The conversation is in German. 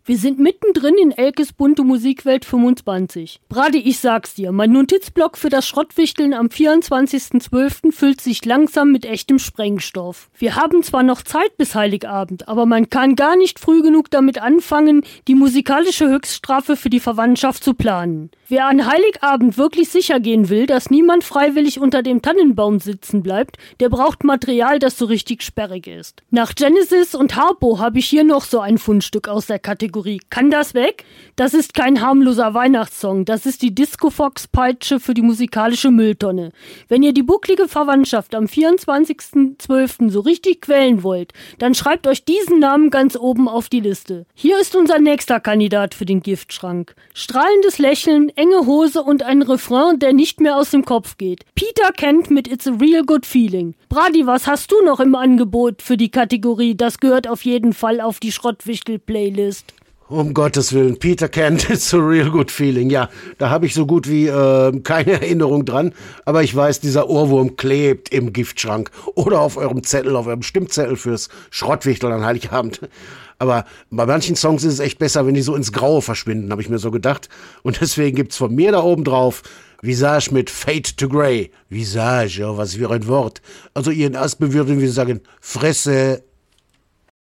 Wir sind mittendrin in Elkes bunte Musikwelt 25. Brady, ich sag's dir, mein Notizblock für das Schrottwichteln am 24.12. füllt sich langsam mit echtem Sprengstoff. Wir haben zwar noch Zeit bis Heiligabend, aber man kann gar nicht früh genug damit anfangen, die musikalische Höchststrafe für die Verwandtschaft zu planen. Wer an Heiligabend wirklich sicher gehen will, dass niemand freiwillig unter dem Tannenbaum sitzen bleibt, der braucht Material, das so richtig sperrig ist. Nach Genesis und Harpo habe ich hier noch so ein Fundstück aus der Kategorie. Kann das weg? Das ist kein harmloser Weihnachtssong, das ist die Disco-Fox-Peitsche für die musikalische Mülltonne. Wenn ihr die bucklige Verwandtschaft am 24.12. so richtig quälen wollt, dann schreibt euch diesen Namen ganz oben auf die Liste. Hier ist unser nächster Kandidat für den Giftschrank. Strahlendes Lächeln, enge Hose und ein Refrain, der nicht mehr aus dem Kopf geht. Peter Kent mit It's a Real Good Feeling. Brady, was hast du noch im Angebot für die Kategorie? Das gehört auf jeden Fall auf die Schrottwichtel-Playlist. Um Gottes Willen, Peter Kent, It's a Real Good Feeling. Ja, da habe ich so gut wie keine Erinnerung dran. Aber ich weiß, dieser Ohrwurm klebt im Giftschrank oder auf eurem Zettel, auf eurem Stimmzettel fürs Schrottwichteln an Heiligabend. Aber bei manchen Songs ist es echt besser, wenn die so ins Graue verschwinden, habe ich mir so gedacht. Und deswegen gibt's von mir da oben drauf Visage mit Fade to Grey. Visage, ja, was für ein Wort. Also ihr in Aspen würden wir sagen, Fresse.